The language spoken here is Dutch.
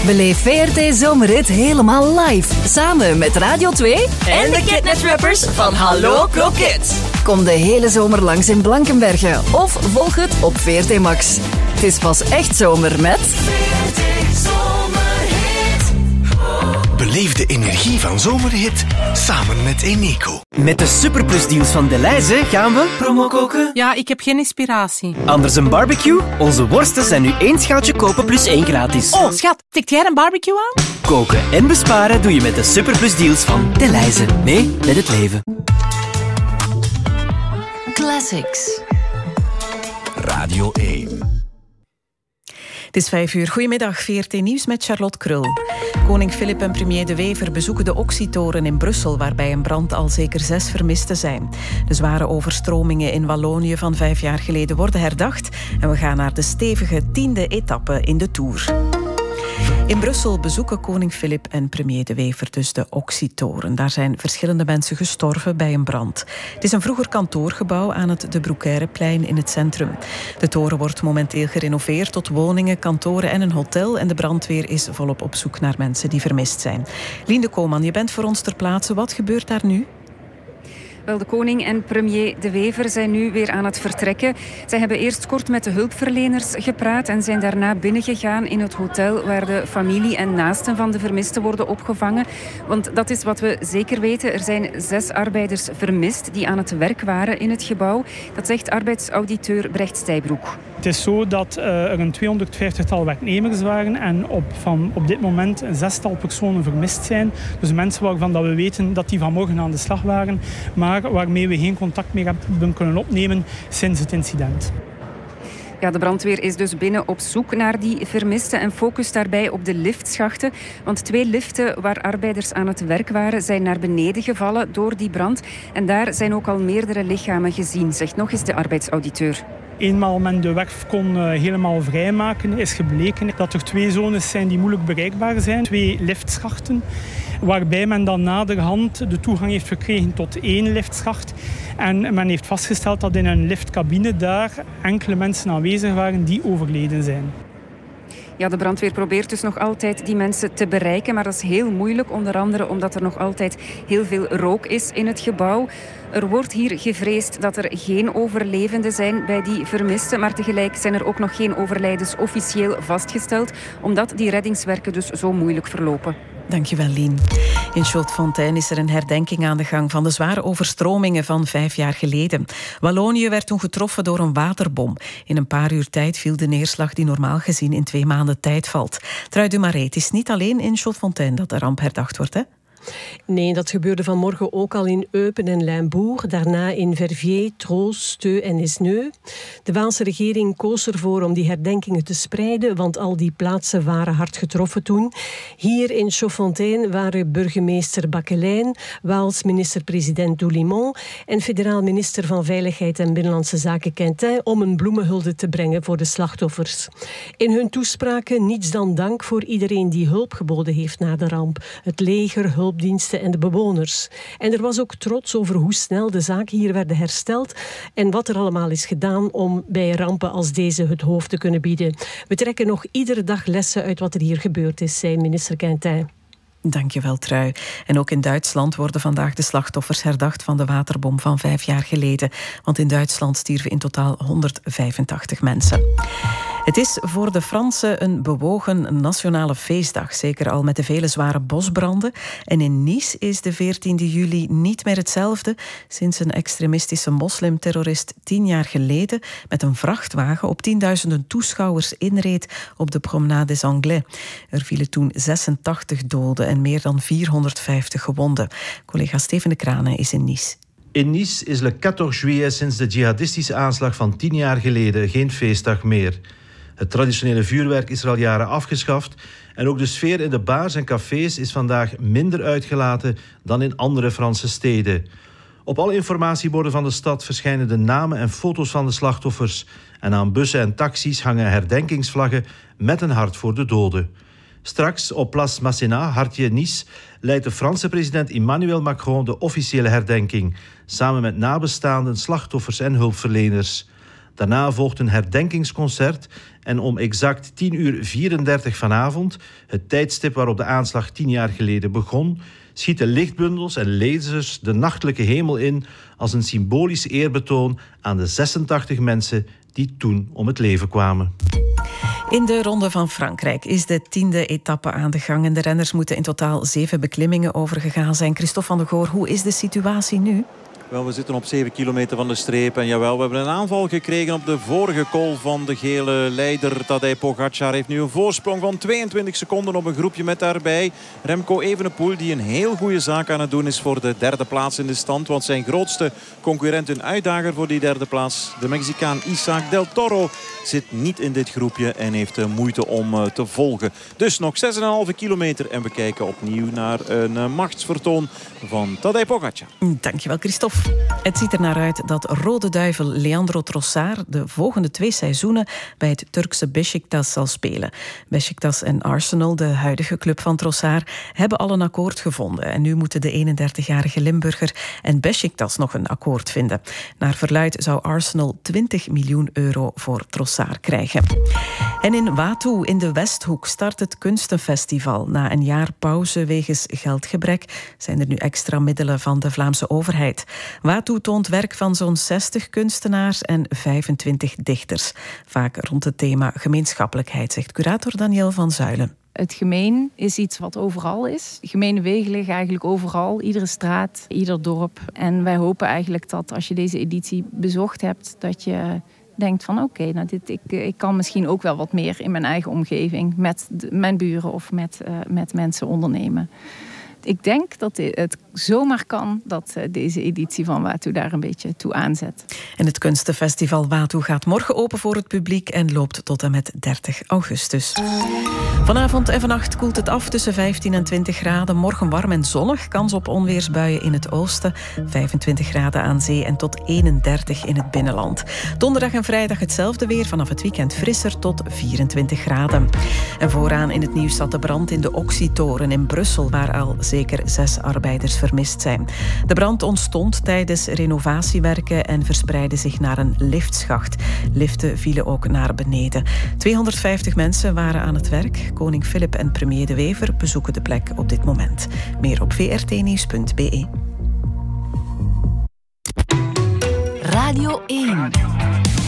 Beleef VRT Zomerhit helemaal live. Samen met Radio 2 en de Kidnet-rappers van Hallo Kroket. Kom de hele zomer langs in Blankenberge of volg het op VRT Max. Het is pas echt zomer met... VRT Zomerhit. Beleef de energie van Zomerhit samen met Eneco. Met de superplusdeals van Delhaize gaan we... Promo koken? Ja, ik heb geen inspiratie. Anders een barbecue? Onze worsten zijn nu 1 schaaltje kopen plus 1 gratis. Oh, schat, tikt jij een barbecue aan? Koken en besparen doe je met de superplusdeals van Delhaize. Nee, met het leven. Classics. Radio 1. Het is 5:00. Goedemiddag, VRT Nieuws met Charlotte Krul. Koning Filip en premier De Wever bezoeken de Oxytoren in Brussel, waarbij een brand al zeker 6 vermisten zijn. De zware overstromingen in Wallonië van 5 jaar geleden worden herdacht en we gaan naar de stevige 10e etappe in de Tour. In Brussel bezoeken koning Filip en premier De Wever dus de Oxytoren. Daar zijn verschillende mensen gestorven bij een brand. Het is een vroeger kantoorgebouw aan het De Broekeireplein in het centrum. De toren wordt momenteel gerenoveerd tot woningen, kantoren en een hotel. En de brandweer is volop op zoek naar mensen die vermist zijn. Lien de Kooman, je bent voor ons ter plaatse. Wat gebeurt daar nu? Wel, de koning en premier De Wever zijn nu weer aan het vertrekken. Zij hebben eerst kort met de hulpverleners gepraat en zijn daarna binnengegaan in het hotel waar de familie en naasten van de vermisten worden opgevangen. Want dat is wat we zeker weten. Er zijn 6 arbeiders vermist die aan het werk waren in het gebouw. Dat zegt arbeidsauditeur Brecht Stijbroek. Het is zo dat er een 250-tal werknemers waren en op dit moment een 6-tal personen vermist zijn. Dus mensen waarvan dat we weten dat die vanmorgen aan de slag waren, maar waarmee we geen contact meer hebben kunnen opnemen sinds het incident. Ja, de brandweer is dus binnen op zoek naar die vermisten en focust daarbij op de liftschachten. Want 2 liften waar arbeiders aan het werk waren zijn naar beneden gevallen door die brand. En daar zijn ook al meerdere lichamen gezien, zegt nog eens de arbeidsauditeur. Eenmaal men de werf kon helemaal vrijmaken, is gebleken dat er 2 zones zijn die moeilijk bereikbaar zijn. 2 liftschachten, waarbij men dan naderhand de toegang heeft gekregen tot 1 liftschacht. En men heeft vastgesteld dat in een liftcabine daar enkele mensen aanwezig waren die overleden zijn. Ja, de brandweer probeert dus nog altijd die mensen te bereiken, maar dat is heel moeilijk, onder andere omdat er nog altijd heel veel rook is in het gebouw. Er wordt hier gevreesd dat er geen overlevenden zijn bij die vermisten, maar tegelijk zijn er ook nog geen overlijdens officieel vastgesteld, omdat die reddingswerken dus zo moeilijk verlopen. Dankjewel, Lien. In Schotfontein is er een herdenking aan de gang van de zware overstromingen van 5 jaar geleden. Wallonië werd toen getroffen door een waterbom. In een paar uur tijd viel de neerslag die normaal gezien in 2 maanden tijd valt. Trui de Marais, het is niet alleen in Schotfontein dat de ramp herdacht wordt, hè? Nee, dat gebeurde vanmorgen ook al in Eupen en Limbourg. Daarna in Verviers, Troos, Steu en Esneux. De Waalse regering koos ervoor om die herdenkingen te spreiden, want al die plaatsen waren hard getroffen toen. Hier in Schotfontein waren burgemeester Bakelijn, Waals minister-president Doulimont en federaal minister van Veiligheid en Binnenlandse Zaken Quentin om een bloemenhulde te brengen voor de slachtoffers. In hun toespraken niets dan dank voor iedereen die hulp geboden heeft na de ramp. Het leger, hulpdiensten en de bewoners. En er was ook trots over hoe snel de zaken hier werden hersteld en wat er allemaal is gedaan om bij rampen als deze het hoofd te kunnen bieden. We trekken nog iedere dag lessen uit wat er hier gebeurd is, zei minister Quentin. Dankjewel, Trui. En ook in Duitsland worden vandaag de slachtoffers herdacht van de waterbom van 5 jaar geleden. Want in Duitsland stierven in totaal 185 mensen. Het is voor de Fransen een bewogen nationale feestdag. Zeker al met de vele zware bosbranden. En in Nice is de 14e juli niet meer hetzelfde sinds een extremistische moslimterrorist 10 jaar geleden met een vrachtwagen op 10.000 toeschouwers inreed op de Promenade des Anglais. Er vielen toen 86 doden en meer dan 450 gewonden. Collega Steven de Kranen is in Nice. In Nice is le 14 juillet sinds de jihadistische aanslag van 10 jaar geleden geen feestdag meer. Het traditionele vuurwerk is er al jaren afgeschaft en ook de sfeer in de bars en cafés is vandaag minder uitgelaten dan in andere Franse steden. Op alle informatieborden van de stad verschijnen de namen en foto's van de slachtoffers en aan bussen en taxis hangen herdenkingsvlaggen met een hart voor de doden. Straks op Place Masséna, hartje Nice, leidt de Franse president Emmanuel Macron de officiële herdenking, samen met nabestaanden, slachtoffers en hulpverleners. Daarna volgt een herdenkingsconcert en om exact 10:34 vanavond, het tijdstip waarop de aanslag 10 jaar geleden begon, schieten lichtbundels en lasers de nachtelijke hemel in als een symbolisch eerbetoon aan de 86 mensen die toen om het leven kwamen. In de Ronde van Frankrijk is de 10e etappe aan de gang en de renners moeten in totaal 7 beklimmingen overgegaan zijn. Christophe van der Goor, hoe is de situatie nu? Wel, we zitten op 7 kilometer van de streep. En jawel, we hebben een aanval gekregen op de vorige col van de gele leider. Tadej Pogačar heeft nu een voorsprong van 22 seconden op een groepje met daarbij Remco Evenepoel, die een heel goede zaak aan het doen is voor de 3e plaats in de stand. Want zijn grootste concurrent en uitdager voor die 3e plaats, de Mexicaan Isaac del Toro, zit niet in dit groepje en heeft moeite om te volgen. Dus nog 6,5 kilometer en we kijken opnieuw naar een machtsvertoon van Tadej Pogačar. Dankjewel, Christophe. Het ziet er naar uit dat Rode Duivel Leandro Trossard de volgende 2 seizoenen bij het Turkse Beşiktaş zal spelen. Beşiktaş en Arsenal, de huidige club van Trossard, hebben al een akkoord gevonden. En nu moeten de 31-jarige Limburger en Beşiktaş nog een akkoord vinden. Naar verluidt zou Arsenal 20 miljoen euro voor Trossard krijgen. En in Watu in de Westhoek start het Kunstenfestival. Na een jaar pauze wegens geldgebrek zijn er nu extra middelen van de Vlaamse overheid. Watu toont werk van zo'n 60 kunstenaars en 25 dichters. Vaak rond het thema gemeenschappelijkheid, zegt curator Danielle van Zuilen. Het gemeen is iets wat overal is. Gemene wegen liggen eigenlijk overal. Iedere straat, ieder dorp. En wij hopen eigenlijk dat als je deze editie bezocht hebt, dat je denkt van oké, ik kan misschien ook wel wat meer in mijn eigen omgeving met mijn buren of met mensen ondernemen. Ik denk dat het zomaar kan dat deze editie van Watu daar een beetje toe aanzet. En het Kunstenfestival Watu gaat morgen open voor het publiek en loopt tot en met 30 augustus. Vanavond en vannacht koelt het af tussen 15 en 20 graden. Morgen warm en zonnig, kans op onweersbuien in het oosten. 25 graden aan zee en tot 31 in het binnenland. Donderdag en vrijdag hetzelfde weer, vanaf het weekend frisser tot 24 graden. En vooraan in het nieuws staat de brand in de Oxytoren in Brussel, waar al zeker 6 arbeiders vermist zijn. De brand ontstond tijdens renovatiewerken en verspreidde zich naar een liftschacht. Liften vielen ook naar beneden. 250 mensen waren aan het werk. Koning Filip en premier De Wever bezoeken de plek op dit moment. Meer op vrtnieuws.be. Radio 1.